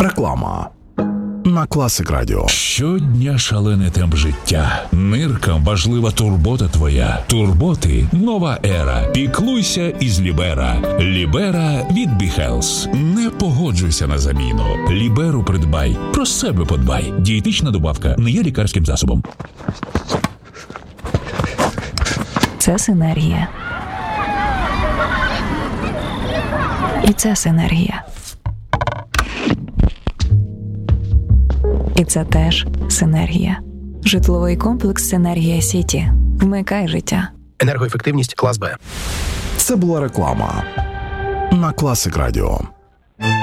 Реклама на Класик Радіо. Щодня шалений темп життя. Ниркам важлива турбота твоя. Турботи – нова ера. Піклуйся із Лібера. Лібера від BeHealth. Не погоджуйся на заміну. Ліберу придбай. Про себе подбай. Дієтична добавка не є лікарським засобом. Це синергія. І це синергія. І це теж синергія. Житловий комплекс «Синергія Сіті». Вмикай життя. Енергоефективність клас Б. Це була реклама на Класик Радіо.